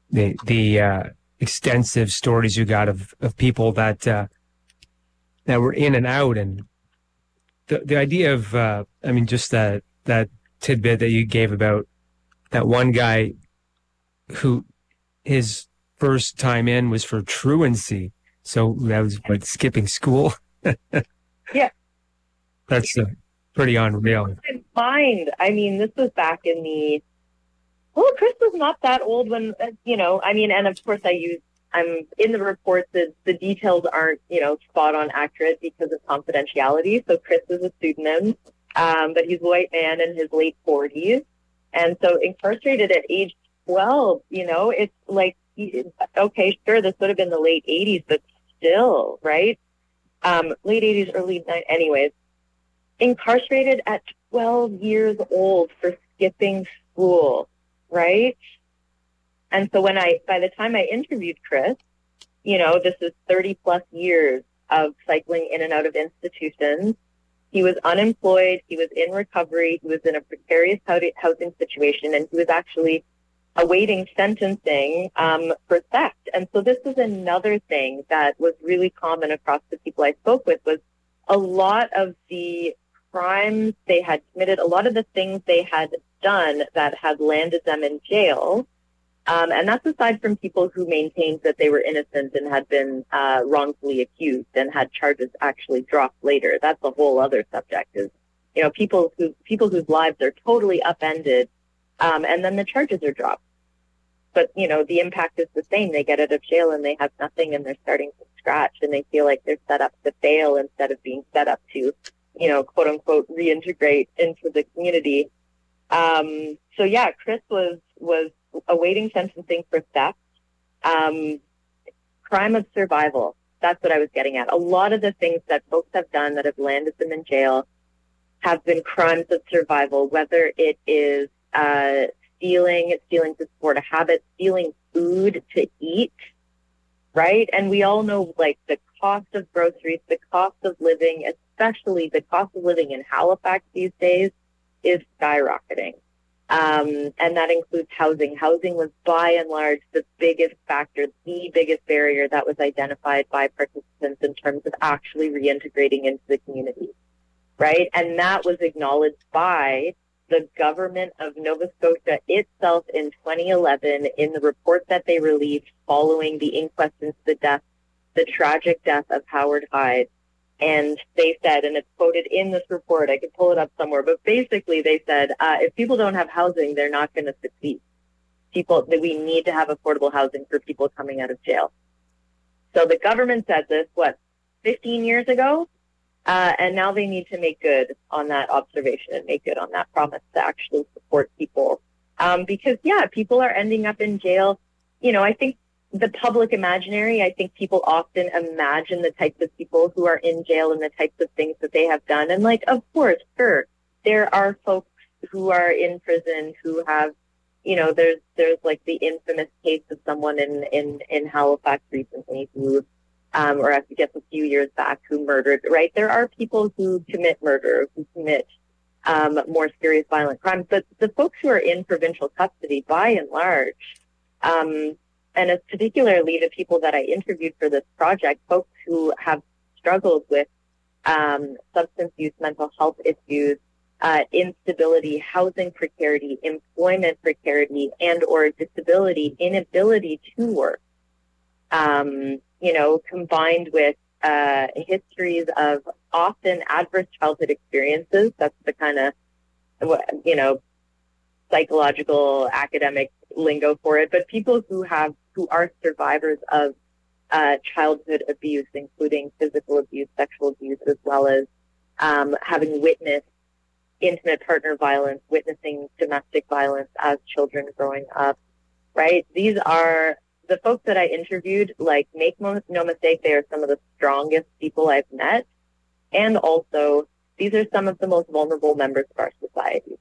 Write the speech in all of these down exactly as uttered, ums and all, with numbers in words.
the the uh, extensive stories you got of of people that uh, that were in and out, and the the idea of uh, I mean, just that that tidbit that you gave about that one guy who his first time in was for truancy, so that was like skipping school. Yeah. That's uh, pretty unreal. In mind, I mean, this was back in the, well, Chris was not that old when, uh, you know, I mean, and of course I use, I'm in the reports that the details aren't, you know, spot on accurate because of confidentiality. So Chris is a pseudonym, um, but he's a white man in his late forties. And so incarcerated at age twelve, you know, it's like, okay, sure, this would have been the late eighties, but still, right? Um, late eighties, early nineties, anyways, incarcerated at twelve years old for skipping school, right? And so when I, by the time I interviewed Chris, you know, this is thirty plus years of cycling in and out of institutions. He was unemployed. He was in recovery. He was in a precarious housing situation, and he was actually awaiting sentencing um, for theft. And so this is another thing that was really common across the people I spoke with was a lot of the crimes they had committed, a lot of the things they had done that had landed them in jail. Um, and that's aside from people who maintained that they were innocent and had been uh, wrongfully accused and had charges actually dropped later. That's a whole other subject. Is you know people who people whose lives are totally upended, um, and then the charges are dropped. But you know the impact is the same. They get out of jail and they have nothing, and they're starting from scratch, and they feel like they're set up to fail instead of being set up to, you know, quote unquote, reintegrate into the community. Um, so yeah, Chris was was awaiting sentencing for theft, um, crime of survival. That's what I was getting at. A lot of the things that folks have done that have landed them in jail have been crimes of survival, whether it is uh, stealing, stealing to support a habit, stealing food to eat, right? And we all know, like, the cost of groceries, the cost of living, especially the cost of living in Halifax these days, is skyrocketing. Um, and that includes housing. Housing was by and large the biggest factor, the biggest barrier that was identified by participants in terms of actually reintegrating into the community, right? And that was acknowledged by the government of Nova Scotia itself in twenty eleven in the report that they released following the inquest into the death, the tragic death of Howard Hyde. And they said, and it's quoted in this report, I could pull it up somewhere, but basically they said, uh, if people don't have housing, they're not going to succeed. People, we need to have affordable housing for people coming out of jail. So the government said this, what, fifteen years ago? Uh, and now they need to make good on that observation and make good on that promise to actually support people. Um, because, yeah, people are ending up in jail. You know, I think the public imaginary, I think people often imagine the types of people who are in jail and the types of things that they have done. And like, of course, sure, there are folks who are in prison who have, you know, there's, there's like the infamous case of someone in, in, in Halifax recently who, um, or I guess a few years back who murdered, right? There are people who commit murder, who commit, um, more serious violent crimes, but the folks who are in provincial custody, by and large, um, and it's particularly the people that I interviewed for this project, folks who have struggled with um, substance use, mental health issues, uh, instability, housing precarity, employment precarity, and or disability, inability to work, um, you know, combined with uh, histories of often adverse childhood experiences. That's the kind of, you know, psychological academic lingo for it, but people who have who are survivors of uh, childhood abuse, including physical abuse, sexual abuse, as well as um, having witnessed intimate partner violence, witnessing domestic violence as children growing up, right? These are the folks that I interviewed, like, make no mistake, they are some of the strongest people I've met. And also, these are some of the most vulnerable members of our society.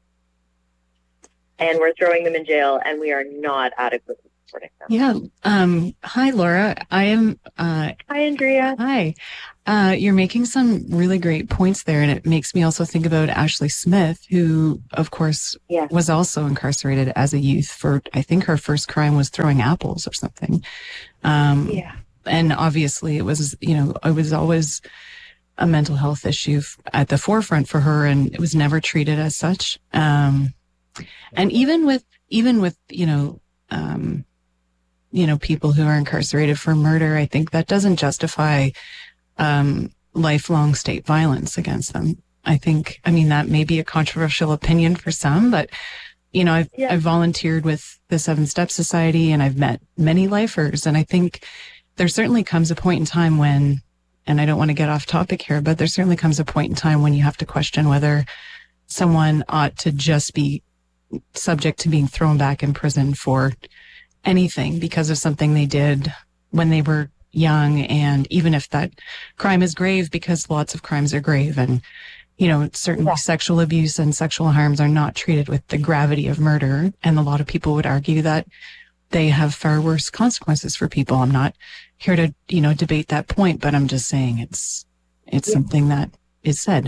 And we're throwing them in jail, and we are not adequately supporting them. Yeah. Um, hi, Laura. I am. Uh, hi, Andrea. Hi. Uh, you're making some really great points there, and it makes me also think about Ashley Smith, who, of course, Yeah. was also incarcerated as a youth for, I think her first crime was throwing apples or something. Um, Yeah. And obviously, it was, you know, it was always a mental health issue f- at the forefront for her, and it was never treated as such. Um, and even with, even with, you know, um, you know, people who are incarcerated for murder, I think that doesn't justify um, lifelong state violence against them. I think, I mean, that may be a controversial opinion for some, but, you know, I've, Yeah. I've volunteered with the Seven Step Society and I've met many lifers. And I think there certainly comes a point in time when, and I don't want to get off topic here, but there certainly comes a point in time when you have to question whether someone ought to just be subject to being thrown back in prison for anything because of something they did when they were young. And even if that crime is grave, because lots of crimes are grave, and, you know, certainly Yeah. sexual abuse and sexual harms are not treated with the gravity of murder. And a lot of people would argue that they have far worse consequences for people. I'm not here to, you know, debate that point, but I'm just saying it's, it's Yeah. something that is said.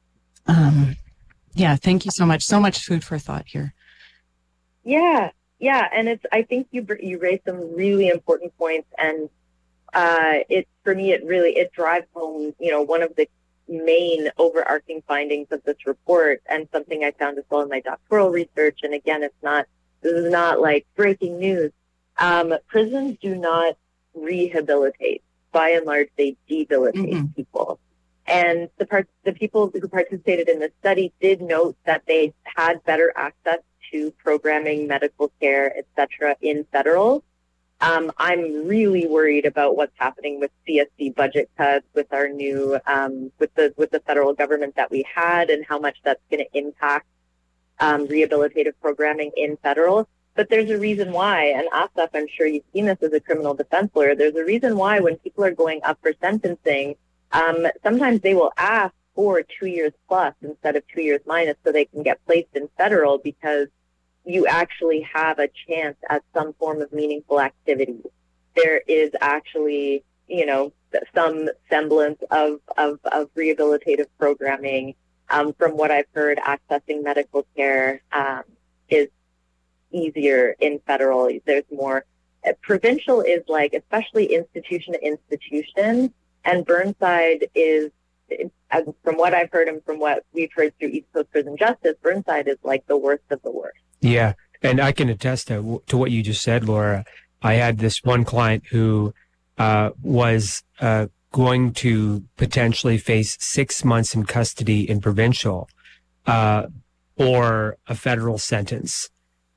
Um, yeah. Thank you so much. So much food for thought here. Yeah, yeah, and it's. I think you br- you raised some really important points, and uh, it for me it really it drives home. You know, one of the main overarching findings of this report, and something I found as well in my doctoral research. And again, it's not. This is not like breaking news. Um, prisons do not rehabilitate. By and large, they debilitate Mhm. people. And the part, the people who participated in the study did note that they had better access to programming, medical care, et cetera, in federal. Um, I'm really worried about what's happening with C S C budget cuts, with our new, um, with the with the federal government that we had, and how much that's going to impact um, rehabilitative programming in federal. But there's a reason why, and Asaf, I'm sure you've seen this as a criminal defense lawyer. There's a reason why when people are going up for sentencing, um, sometimes they will ask for two years plus instead of two years minus, so they can get placed in federal, because you actually have a chance at some form of meaningful activity. There is actually, you know, some semblance of, of, of rehabilitative programming. Um, from what I've heard, accessing medical care um, is easier in federal. There's more. Uh, provincial is like, especially institution to institution, and Burnside is, uh, from what I've heard and from what we've heard through East Coast Prison Justice, Burnside is like the worst of the worst. Yeah, and I can attest to to what you just said, Laura. I had this one client who uh, was uh, going to potentially face six months in custody in provincial, uh, or a federal sentence,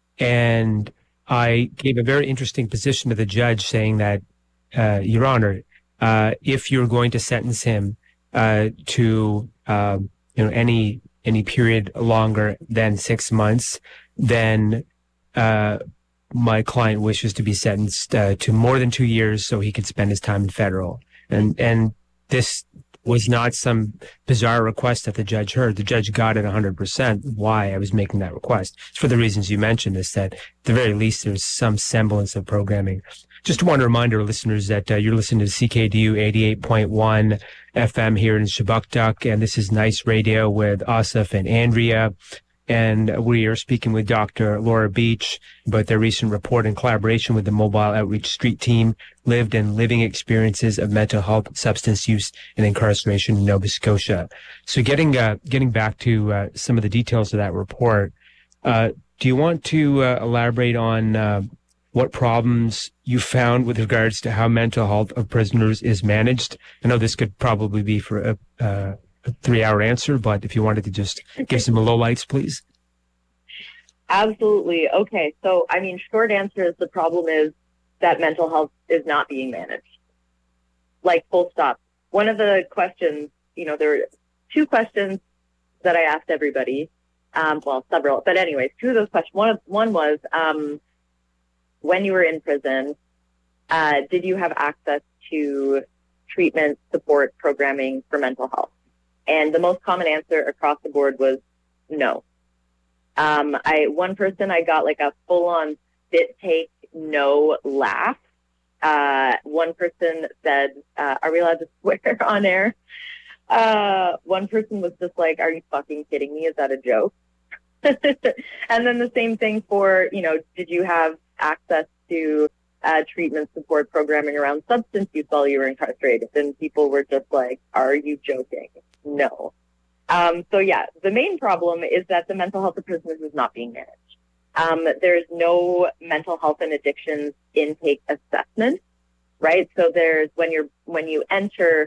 and I gave a very interesting position to the judge, saying that, uh, Your Honor, uh, if you're going to sentence him uh, to uh, you know any any period longer than six months, then uh, my client wishes to be sentenced uh, to more than two years so he can spend his time in federal. And and this was not some bizarre request that the judge heard. The judge got it one hundred percent why I was making that request. It's for the reasons you mentioned, is that at the very least there's some semblance of programming. Just want to remind our listeners that uh, you're listening to C K D U eighty-eight point one F M here in Shabuktuk, and this is Nice Radio with Asif and Andrea. And we are speaking with Doctor Laura Beach about their recent report in collaboration with the Mobile Outreach Street Team, Lived and Living Experiences of Mental Health, Substance Use, and Incarceration in Nova Scotia. So getting uh, getting back to uh, some of the details of that report, uh, do you want to uh, elaborate on uh, what problems you found with regards to how mental health of prisoners is managed? I know this could probably be for a, uh, a three-hour answer, but if you wanted to just give some lowlights, please. Absolutely. Okay. So, I mean, short answer is the problem is that mental health is not being managed. Like, full stop. One of the questions, you know, there were two questions that I asked everybody. Um, well, several, but anyways, two of those questions. One, of, one was, um, when you were in prison, uh, did you have access to treatment, support, programming for mental health? And the most common answer across the board was no. Um, I one person I got like a full-on spit take no laugh Uh, one person said, uh, are we allowed to swear on air? Uh, one person was just like, are you fucking kidding me? Is that a joke? And then the same thing for, you know, did you have access to uh, treatment support programming around substance use while you were incarcerated? And people were just like, are you joking? No. Um, so yeah, the main problem is that the mental health of prisoners is not being managed. Um, there's no mental health and addictions intake assessment, right? So there's when you're when you enter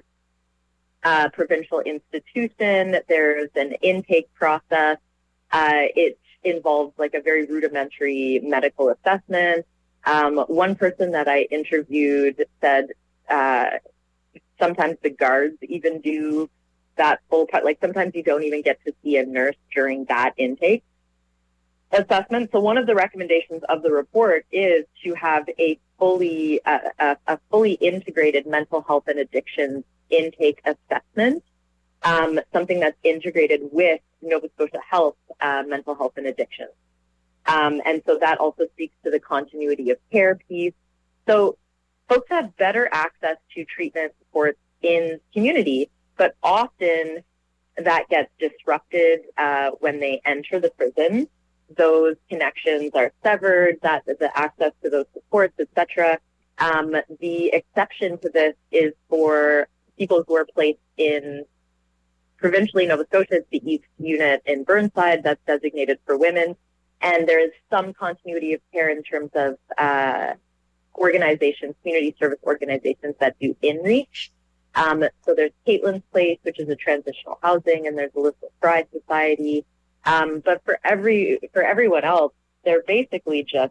a provincial institution, there's an intake process. Uh, it involves like a very rudimentary medical assessment. Um, one person that I interviewed said uh, sometimes the guards even do that full part. Like sometimes you don't even get to see a nurse during that intake assessment. So one of the recommendations of the report is to have a fully uh, a, a fully integrated mental health and addictions intake assessment, um, something that's integrated with Nova Scotia Health uh, mental health and addiction. Um, and so that also speaks to the continuity of care piece. So folks have better access to treatment supports in community, but often that gets disrupted uh, when they enter the prison. Those connections are severed, that the access to those supports, et cetera. Um, the exception to this is for people who are placed in provincially Nova Scotia, it's the East Unit in Burnside that's designated for women. And there is some continuity of care in terms of uh, organizations, community service organizations that do in-reach. Um, so there's Caitlin's Place, which is a transitional housing, and there's Elizabeth Fry Society. Um, but for every for everyone else, they're basically just,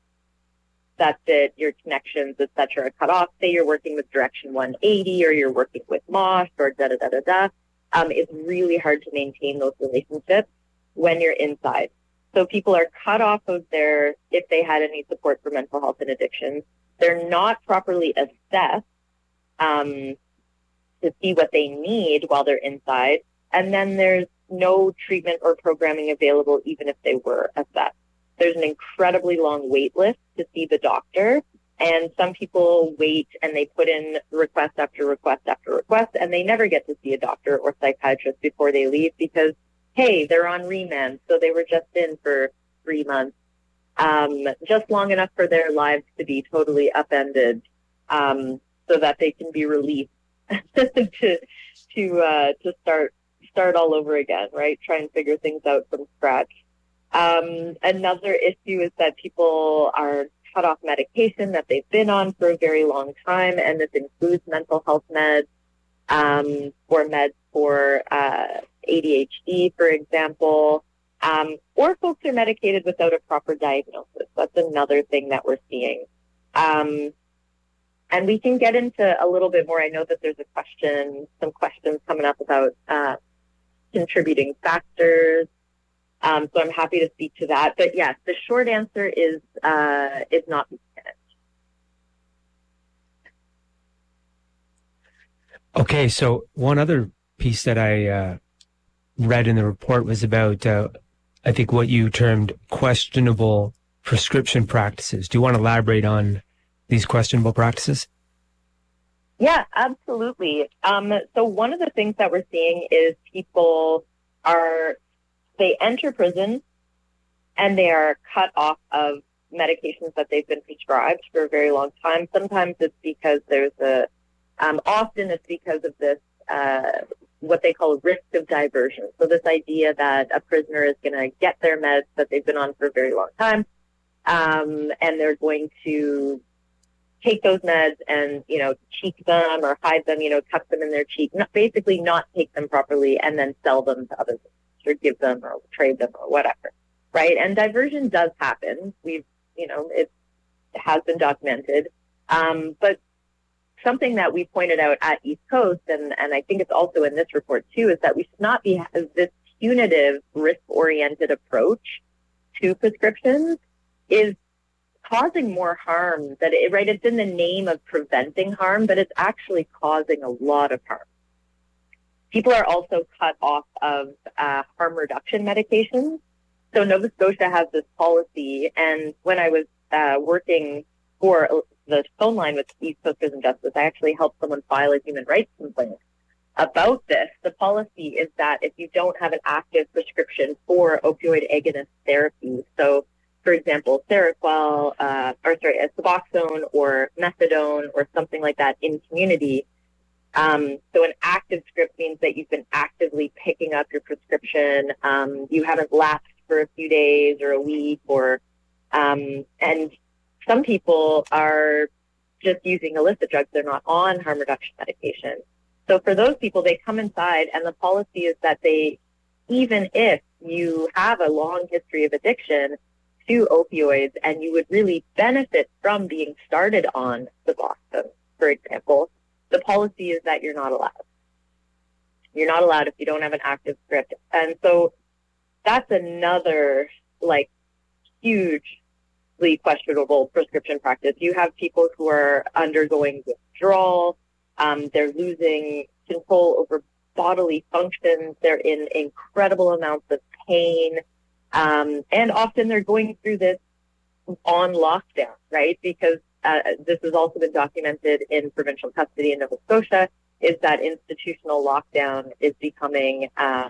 that's it, your connections, et cetera, cut off. Say you're working with Direction one eighty or you're working with MOSH or da-da-da-da-da. Um, it's really hard to maintain those relationships when you're inside. So people are cut off of their, if they had any support for mental health and addictions, they're not properly assessed um, to see what they need while they're inside. And then there's no treatment or programming available even if they were assessed. There's an incredibly long wait list to see the doctor. And some people wait and they put in request after request after request, and they never get to see a doctor or psychiatrist before they leave because, hey, they're on remand, so they were just in for three months, um, just long enough for their lives to be totally upended, um, so that they can be released to to uh, to start start all over again, right? Try and figure things out from scratch. Um, another issue is that people are cut off medication that they've been on for a very long time, and this includes mental health meds um, or meds for uh, A D H D, for example, um, or folks are medicated without a proper diagnosis. That's another thing that we're seeing. Um, and we can get into a little bit more. I know that there's a question, some questions coming up about uh, contributing factors. Um, so I'm happy to speak to that. But yes, the short answer is uh, is not being managed. Okay, so one other piece that I uh, read in the report was about, uh, I think, what you termed questionable prescription practices. Do you want to elaborate on these questionable practices? Yeah, absolutely. Um, so one of the things that we're seeing is people are, they enter prison and they are cut off of medications that they've been prescribed for a very long time. Sometimes it's because there's a, um, often it's because of this, uh, what they call risk of diversion. So this idea that a prisoner is going to get their meds that they've been on for a very long time, um, and they're going to take those meds and, you know, cheek them or hide them, you know, tuck them in their cheek, not, basically not take them properly and then sell them to others or give them or trade them or whatever, right? And diversion does happen. We've, you know, it has been documented. Um, but something that we pointed out at East Coast, and, and I think it's also in this report too, is that we should not be this punitive, risk-oriented approach to prescriptions is causing more harm. That it, right? It's in the name of preventing harm, but it's actually causing a lot of harm. People are also cut off of uh, harm reduction medications. So Nova Scotia has this policy, and when I was uh, working for the phone line with East Coast Prison Justice, I actually helped someone file a human rights complaint about this. The policy is that if you don't have an active prescription for opioid agonist therapy, so for example, Seroquel, uh, or sorry, Suboxone or methadone or something like that in community. Um, so an active script means that you've been actively picking up your prescription. Um, you haven't lapsed for a few days or a week, or um, and some people are just using illicit drugs. They're not on harm reduction medication. So for those people, they come inside, and the policy is that they, even if you have a long history of addiction to opioids and you would really benefit from being started on Suboxone, for example, the policy is that you're not allowed. You're not allowed if you don't have an active script. And so that's another, like, hugely questionable prescription practice. You have people who are undergoing withdrawal. Um, they're losing control over bodily functions. They're in incredible amounts of pain. Um, and often they're going through this on lockdown, right? Because uh, this has also been documented in provincial custody in Nova Scotia, is that institutional lockdown is becoming uh,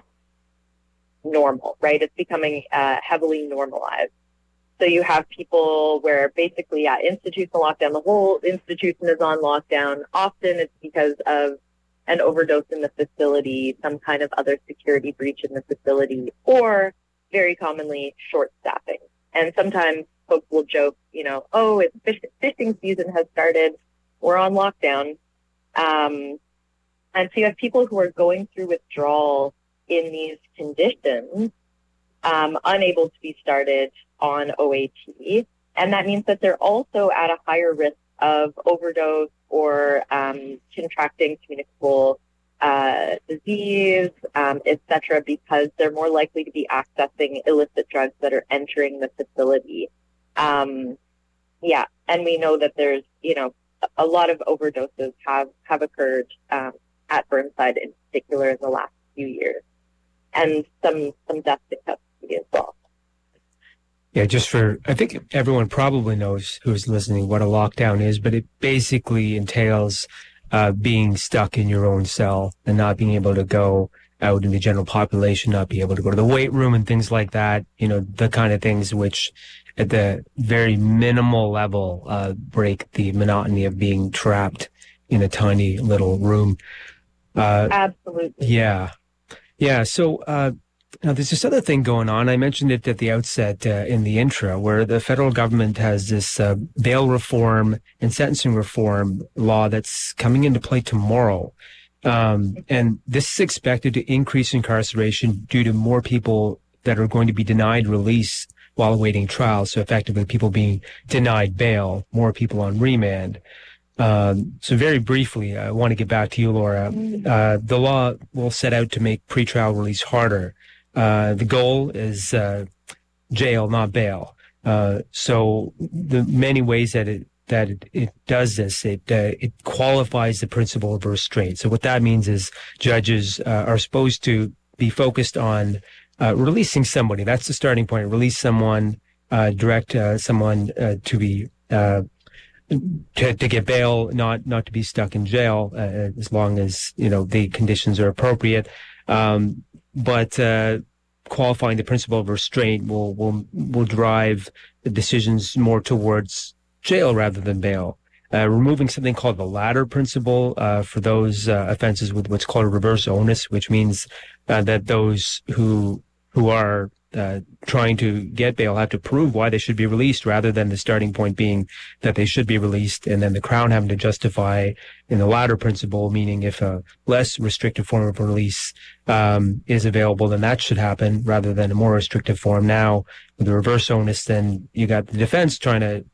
normal, right? It's becoming uh, heavily normalized. So you have people where basically, yeah, institutional lockdown, the whole institution is on lockdown. Often it's because of an overdose in the facility, some kind of other security breach in the facility, or very commonly short staffing. And sometimes folks will joke, you know, oh, it's fish, fishing season has started. We're on lockdown. Um, and so you have people who are going through withdrawal in these conditions, um, unable to be started on O A T. And that means that they're also at a higher risk of overdose or um, contracting communicable uh, disease, um, et cetera, because they're more likely to be accessing illicit drugs that are entering the facility. Um, yeah, and we know that there's, you know, a lot of overdoses have, have occurred um, at Burnside in particular in the last few years, and some, some deaths in custody as well. Yeah, just for, I think everyone probably knows who's listening what a lockdown is, but it basically entails uh, being stuck in your own cell and not being able to go out in the general population, not be able to go to the weight room and things like that. You know, the kind of things which at the very minimal level uh, break the monotony of being trapped in a tiny little room. Uh, Absolutely. Yeah. Yeah. So, uh, now, there's this other thing going on. I mentioned it at the outset uh, in the intro, where the federal government has this uh, bail reform and sentencing reform law that's coming into play tomorrow. Um, and this is expected to increase incarceration due to more people that are going to be denied release while awaiting trial. So effectively, people being denied bail, more people on remand. Um, so very briefly, I want to get back to you, Laura. Uh, the law will set out to make pretrial release harder. Uh, the goal is uh, jail, not bail. Uh, so the many ways that it that it, it does this, it uh, it qualifies the principle of restraint. So what that means is judges uh, are supposed to be focused on uh, releasing somebody. That's the starting point. Release someone, uh, direct uh, someone uh, to be uh, to to get bail, not not to be stuck in jail uh, as long as you know the conditions are appropriate. Um, But uh, qualifying the principle of restraint will will will drive the decisions more towards jail rather than bail. Uh, removing something called the latter principle uh, for those uh, offenses with what's called a reverse onus, which means uh, that those who who are uh, trying to get bail have to prove why they should be released, rather than the starting point being that they should be released, and then the Crown having to justify in the latter principle, meaning if a less restrictive form of release um, is available, then that should happen rather than a more restrictive form. Now, with the reverse onus, then you got the defense trying to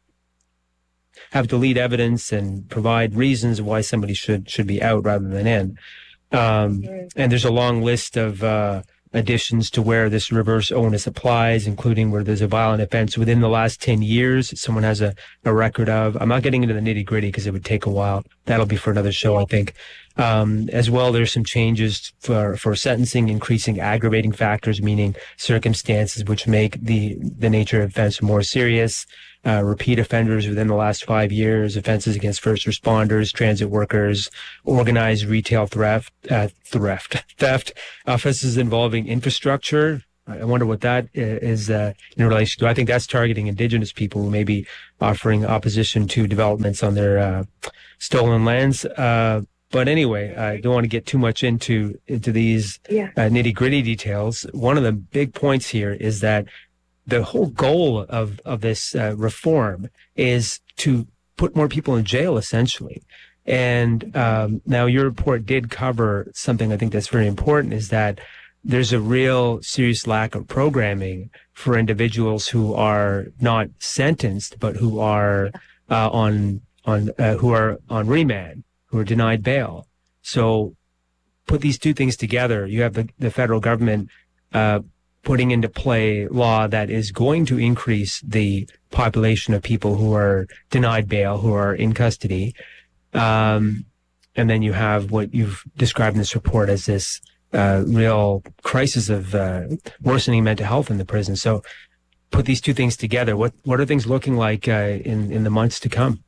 have to lead evidence and provide reasons why somebody should should be out rather than in. Um, and there's a long list of uh, additions to where this reverse onus applies, including where there's a violent offense within the last ten years someone has a, a record of. I'm not getting into the nitty gritty because it would take a while. That'll be for another show, I think. Um, as well, there's some changes for, for sentencing, increasing aggravating factors, meaning circumstances which make the, the nature of offense more serious. uh, repeat offenders within the last five years, offenses against first responders, transit workers, organized retail theft, uh, theft, theft, offenses involving infrastructure. I wonder what that is uh, in relation to. I think that's targeting Indigenous people who may be offering opposition to developments on their uh, stolen lands. Uh, but anyway, I don't want to get too much into into these Yeah. uh, nitty gritty details. One of the big points here is that the whole goal of of this uh, reform is to put more people in jail, essentially. And um, now your report did cover something I think that's very important, is that there's a real serious lack of programming for individuals who are not sentenced, but who are uh, on on uh, who are on remand, who are denied bail. So put these two things together. You have the, the federal government uh, putting into play law that is going to increase the population of people who are denied bail, who are in custody. Um, and then you have what you've described in this report as this Uh, real crisis of uh, worsening mental health in the prison. So put these two things together. What what are things looking like uh, in in the months to come?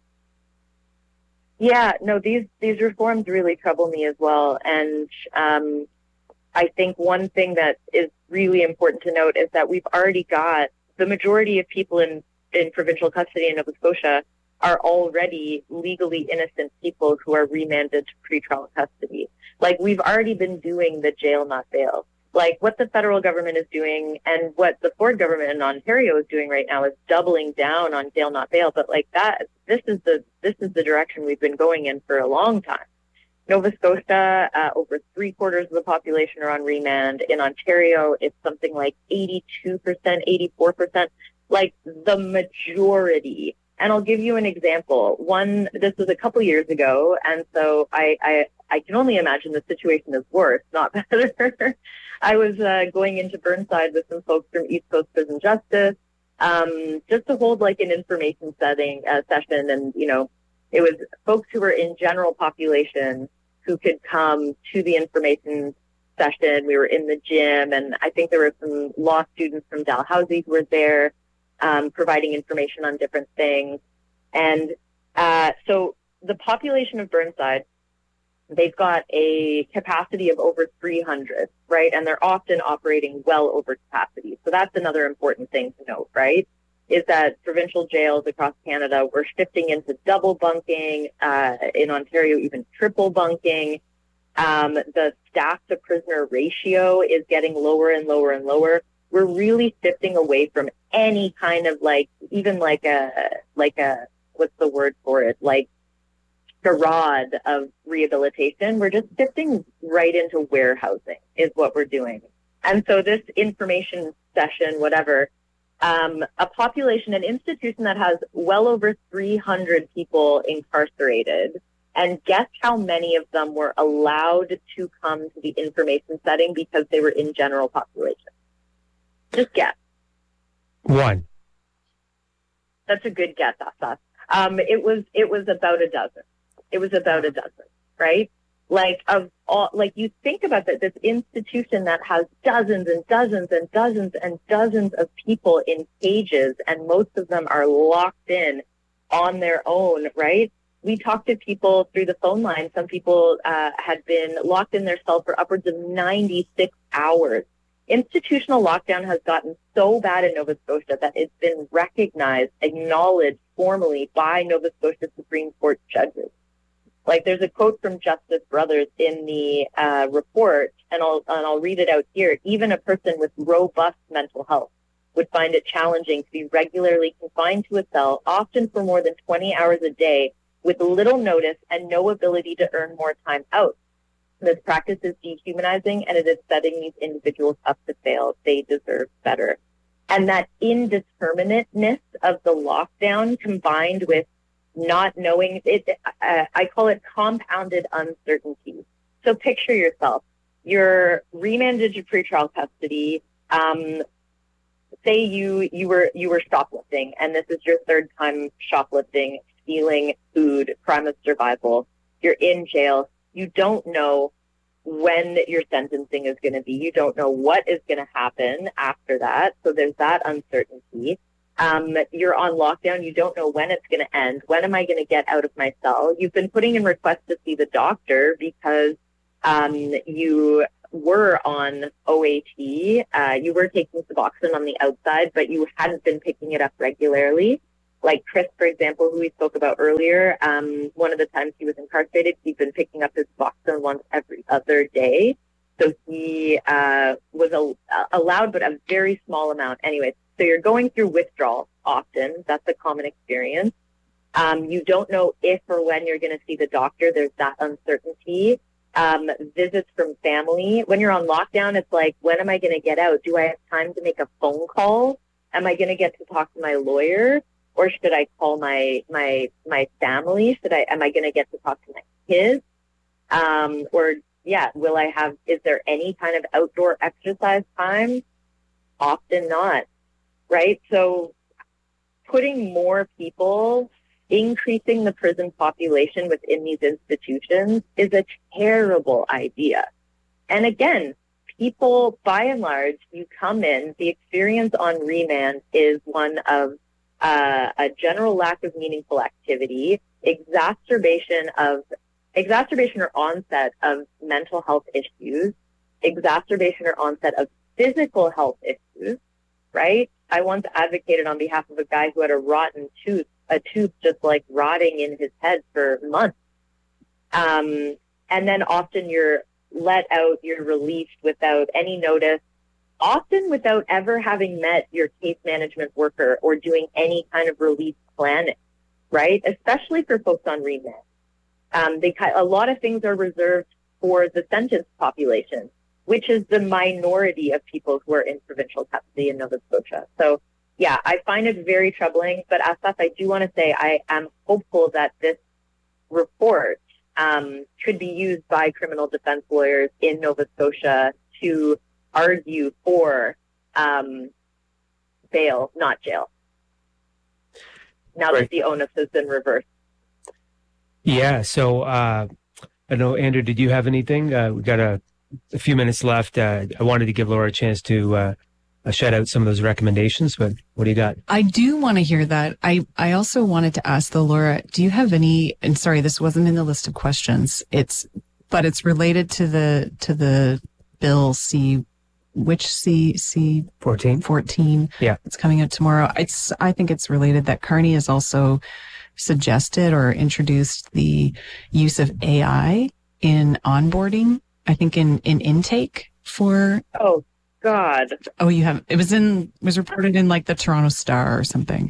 Yeah, no, these these reforms really trouble me as well. And um, I think one thing that is really important to note is that we've already got the majority of people in, in provincial custody in Nova Scotia are already legally innocent people who are remanded to pretrial custody. Like, we've already been doing the jail, not bail. Like, what the federal government is doing and what the Ford government in Ontario is doing right now is doubling down on jail, not bail. But like that, this is the, this is the direction we've been going in for a long time. Nova Scotia, uh, over three quarters of the population are on remand. In Ontario, it's something like eighty-two percent, eighty-four percent, like the majority. And I'll give you an example. One, this was a couple years ago, and so I, I, I can only imagine the situation is worse, not better. I was uh, going into Burnside with some folks from East Coast Prison Justice, um, just to hold like an information setting uh, session, and you know, it was folks who were in general population who could come to the information session. We were in the gym, and I think there were some law students from Dalhousie who were there. Um, providing information on different things. And uh, so the population of Burnside, they've got a capacity of over three hundred, right? And they're often operating well over capacity. So that's another important thing to note, right? Is that provincial jails across Canada, we're shifting into double bunking, uh, in Ontario, even triple bunking. Um, the staff to prisoner ratio is getting lower and lower and lower. We're really shifting away from any kind of like, even like a, like a, what's the word for it? Like charade of rehabilitation. We're just shifting right into warehousing is what we're doing. And so this information session, whatever, um, a population, an institution that has well over three hundred people incarcerated, and guess how many of them were allowed to come to the information setting because they were in general population? Just guess. One. That's a good guess, Asa. Um, it was it was about a dozen. It was about a dozen, right? Like of all, like you think about that, this institution that has dozens and dozens and dozens and dozens of people in cages, and most of them are locked in on their own, right? We talked to people through the phone line. Some people uh, had been locked in their cell for upwards of ninety-six hours. Institutional lockdown has gotten so bad in Nova Scotia that it's been recognized, acknowledged formally by Nova Scotia Supreme Court judges. Like, there's a quote from Justice Brothers in the uh, report, and I'll, and I'll read it out here. Even a person with robust mental health would find it challenging to be regularly confined to a cell, often for more than twenty hours a day, with little notice and no ability to earn more time out. This practice is dehumanizing, and it is setting these individuals up to fail. They deserve better. And that indeterminateness of the lockdown, combined with not knowing it, uh, I call it compounded uncertainty. So picture yourself. You're remanded to pretrial custody. Um, say you, you were, you were shoplifting, and this is your third time shoplifting, stealing food, crime of survival. You're in jail. You don't know when your sentencing is going to be. You don't know what is going to happen after that. So there's that uncertainty. Um, you're on lockdown. You don't know when it's going to end. When am I going to get out of my cell? You've been putting in requests to see the doctor because um, you were on O A T. Uh, you were taking Suboxone on the outside, but you hadn't been picking it up regularly. Like Chris, for example, who we spoke about earlier, um, one of the times he was incarcerated, he'd been picking up his Suboxone once every other day. So he uh, was a, allowed, but a very small amount. Anyway, so you're going through withdrawal often. That's a common experience. Um, you don't know if or when you're going to see the doctor. There's that uncertainty. Um, visits from family. When you're on lockdown, it's like, when am I going to get out? Do I have time to make a phone call? Am I going to get to talk to my lawyer? Or should I call my my my family? Should I? Am I going to get to talk to my kids? Um, or yeah, will I have? Is there any kind of outdoor exercise time? Often not, right? So, putting more people, increasing the prison population within these institutions is a terrible idea. And again, people, by and large, you come in. The experience on remand is one of Uh, a general lack of meaningful activity, exacerbation of exacerbation or onset of mental health issues, exacerbation or onset of physical health issues, right? I once advocated on behalf of a guy who had a rotten tooth, a tooth just like rotting in his head for months. Um, and then often you're let out, you're released without any notice, often without ever having met your case management worker or doing any kind of release planning, right? Especially for folks on remand. Um, they, a lot of things are reserved for the sentenced population, which is the minority of people who are in provincial custody in Nova Scotia. So, yeah, I find it very troubling. But Asaf, I do want to say I am hopeful that this report um, could be used by criminal defense lawyers in Nova Scotia to argue for um, bail, not jail. Now Right. that the onus has been reversed. Yeah. So uh, I know, Andrew, did you have anything? Uh, we got a, a few minutes left. Uh, I wanted to give Laura a chance to uh, uh, shout out some of those recommendations, but what do you got? I do want to hear that. I, I also wanted to ask though, Laura, do you have any, and sorry, this wasn't in the list of questions. It's, but it's related to the, to the bill C, which C, C fourteen? fourteen. Yeah. It's coming out tomorrow. It's, I think it's related that Carney has also suggested or introduced the use of A I in onboarding. I think in, in intake for, Oh, God. oh, you have, it was in, it was reported in like the Toronto Star or something.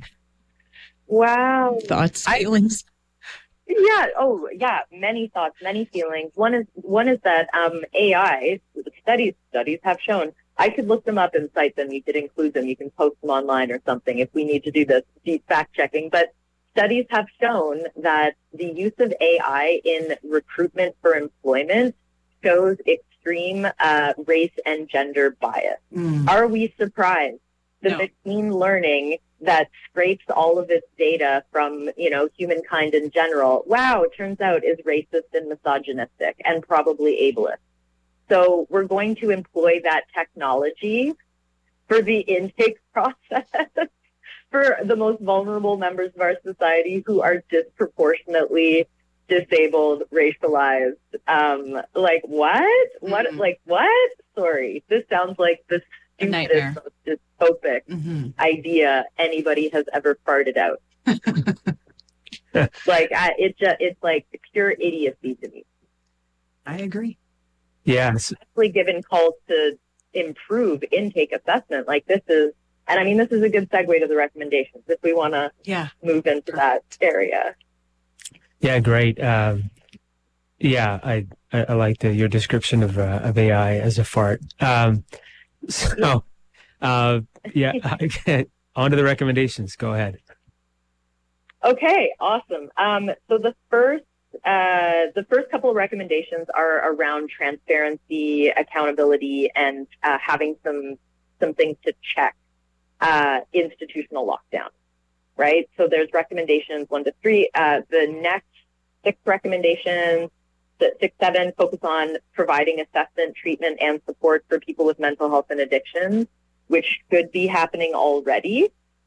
Wow. Thoughts, I- feelings? Yeah. Oh, yeah. Many thoughts, many feelings. One is one is that um, A I studies studies have shown. I could look them up and cite them. You could include them. You can post them online or something if we need to do this deep fact checking. But studies have shown that the use of A I in recruitment for employment shows extreme uh, race and gender bias. Mm. Are we surprised? The No. machine learning that scrapes all of its data from, you know, humankind in general, wow, it turns out is racist and misogynistic and probably ableist. So we're going to employ that technology for the intake process for the most vulnerable members of our society who are disproportionately disabled, racialized. Um, like what? What? Mm-mm. Like what? Sorry, this sounds like the A nightmare. stupidest, most dystopic Mm-hmm. idea anybody has ever farted out. Like I, it just, it's like pure idiocy to me. I agree. Yes. Especially given calls to improve intake assessment. Like this is, and I mean, this is a good segue to the recommendations if we want to Yeah. move into that area. Yeah, great. Um, yeah, I, I, I like the, your description of, uh, of A I as a fart. Um, so, uh, yeah, on to the recommendations. Go ahead. Okay, awesome. Um, so the first, uh, the first couple of recommendations are around transparency, accountability, and uh, having some some things to check uh, institutional lockdown. Right. So there's recommendations one to three. Uh, the next six recommendations, the six seven, focus on providing assessment, treatment, and support for people with mental health and addictions, which could be happening already.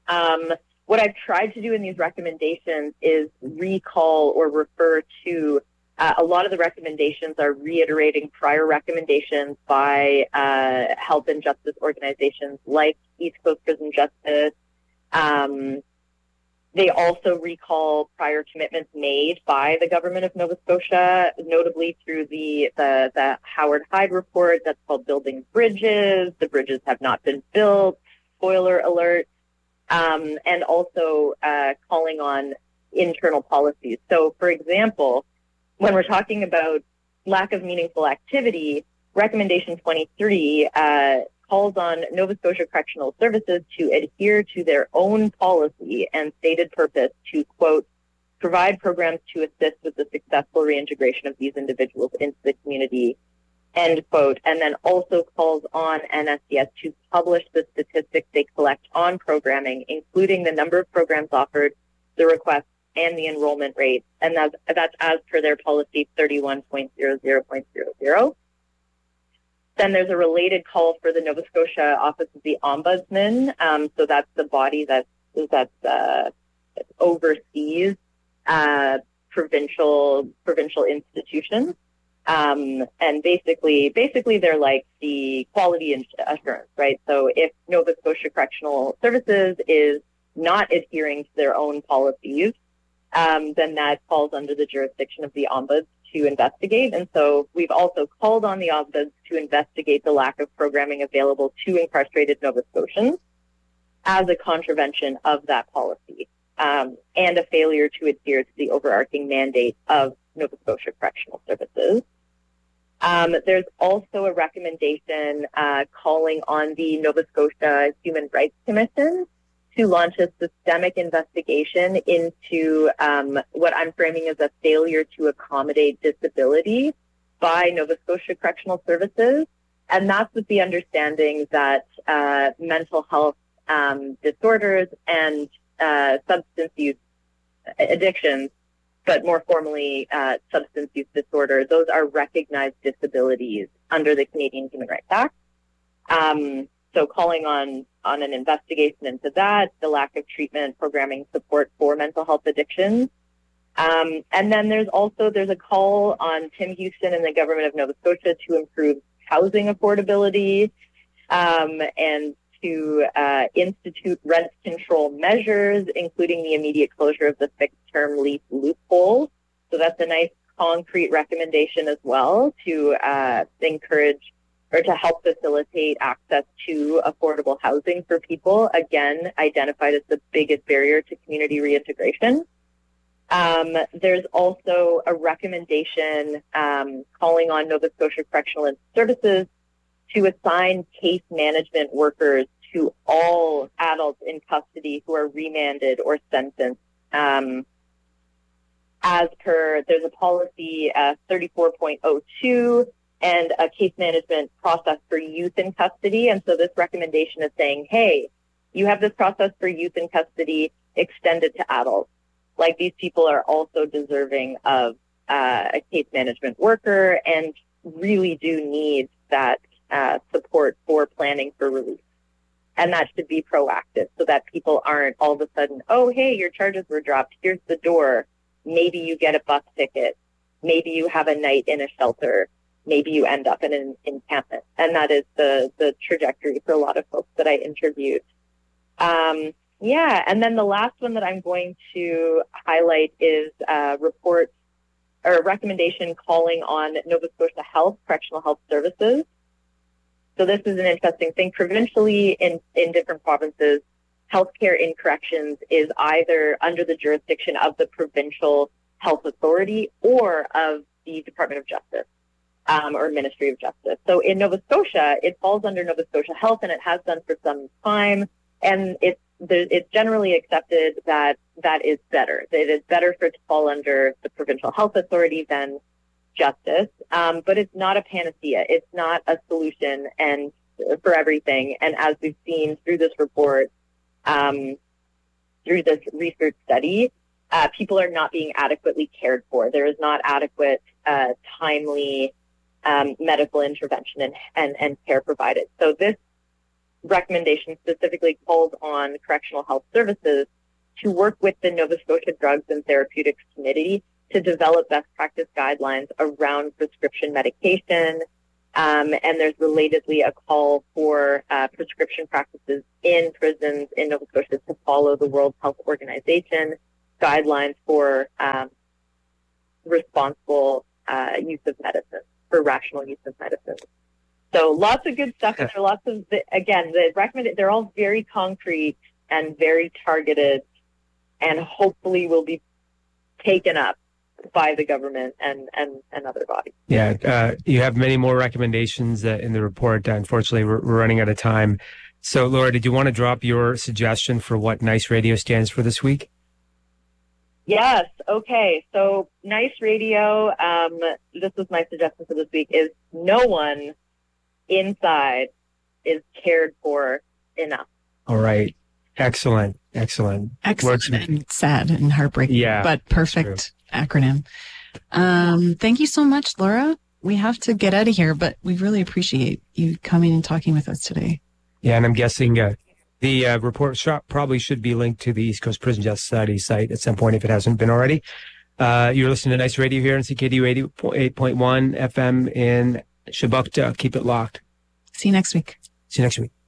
Um, what I've tried to do in these recommendations is recall or refer to uh, a lot of the recommendations are reiterating prior recommendations by uh, health and justice organizations like East Coast Prison Justice. Um, they also recall prior commitments made by the government of Nova Scotia, notably through the, the, the Howard Hyde report that's called Building Bridges. The bridges have not been built, spoiler alert, um, and also uh, calling on internal policies. So, for example, when we're talking about lack of meaningful activity, recommendation twenty-three uh, calls on Nova Scotia Correctional Services to adhere to their own policy and stated purpose to, quote, provide programs to assist with the successful reintegration of these individuals into the community, end quote, and then also calls on N S C S to publish the statistics they collect on programming, including the number of programs offered, the requests, and the enrollment rate, and that's, that's as per their policy thirty-one point zero zero point zero zero. Then there's a related call for the Nova Scotia Office of the Ombudsman. Um, so that's the body that that uh, oversees uh, provincial provincial institutions, um, and basically, basically they're like the quality assurance, right? So if Nova Scotia Correctional Services is not adhering to their own policies, um, then that falls under the jurisdiction of the Ombuds to investigate. And so we've also called on the Ombuds to investigate the lack of programming available to incarcerated Nova Scotians as a contravention of that policy, um, and a failure to adhere to the overarching mandate of Nova Scotia Correctional Services. Um, there's also a recommendation uh, calling on the Nova Scotia Human Rights Commission to launch a systemic investigation into um, what I'm framing as a failure to accommodate disability by Nova Scotia Correctional Services. And that's with the understanding that uh, mental health um, disorders and uh, substance use addictions, but more formally uh, substance use disorder, those are recognized disabilities under the Canadian Human Rights Act. Um, so calling on on an investigation into that, the lack of treatment, programming, support for mental health addictions. Um, and then there's also, there's a call on Tim Houston and the government of Nova Scotia to improve housing affordability, um, and to uh, institute rent control measures, including the immediate closure of the fixed-term lease loophole. So that's a nice concrete recommendation as well to uh, encourage or to help facilitate access to affordable housing for people, again, identified as the biggest barrier to community reintegration. Um, there's also a recommendation um, calling on Nova Scotia Correctional Services to assign case management workers to all adults in custody who are remanded or sentenced. Um, as per, there's a policy uh, thirty-four point oh two and a case management process for youth in custody. And so this recommendation is saying, hey, you have this process for youth in custody, extend it to adults. Like, these people are also deserving of uh, a case management worker and really do need that uh, support for planning for release. And that should be proactive so that people aren't all of a sudden, oh, hey, your charges were dropped. Here's the door. Maybe you get a bus ticket. Maybe you have a night in a shelter. Maybe you end up in an encampment. And that is the, the trajectory for a lot of folks that I interviewed. Um, yeah, and then the last one that I'm going to highlight is a report or a recommendation calling on Nova Scotia Health, Correctional Health Services. So this is an interesting thing. Provincially, in, in different provinces, healthcare in corrections is either under the jurisdiction of the provincial health authority or of the Department of Justice. Um, or Ministry of Justice. So in Nova Scotia, it falls under Nova Scotia Health, and it has done for some time. And it's it's generally accepted that that is better. That it's better for it to fall under the Provincial Health Authority than Justice. Um, but it's not a panacea. It's not a solution and for everything. And as we've seen through this report, um, through this research study, uh, people are not being adequately cared for. There is not adequate, uh, timely Um, medical intervention and, and, and care provided. So this recommendation specifically calls on Correctional Health Services to work with the Nova Scotia Drugs and Therapeutics Committee to develop best practice guidelines around prescription medication. Um, and there's relatedly a call for uh, prescription practices in prisons in Nova Scotia to follow the World Health Organization guidelines for um, responsible uh, use of medicine, for rational use of medicine. So lots of good stuff. And there are lots of, the, again, the recommended, they're all very concrete and very targeted, and hopefully will be taken up by the government and, and, and other bodies. Yeah, uh, you have many more recommendations uh, in the report. Uh, unfortunately, we're, we're running out of time. So, Laura, did you want to drop your suggestion for what NICE Radio stands for this week? Yes. Okay. So NICE Radio, um, this was my suggestion for this week, is no one inside is cared for enough. All right. Excellent. Excellent. Excellent. And sad and heartbreaking, Yeah, but perfect acronym. Um, thank you so much, Laura. We have to get out of here, but we really appreciate you coming and talking with us today. Yeah, and I'm guessing uh, the uh, report shop probably should be linked to the East Coast Prison Justice Society site at some point if it hasn't been already. Uh, you're listening to NICE Radio here on C K D U eighty-eight point one F M in Shabukta. Keep it locked. See you next week. See you next week.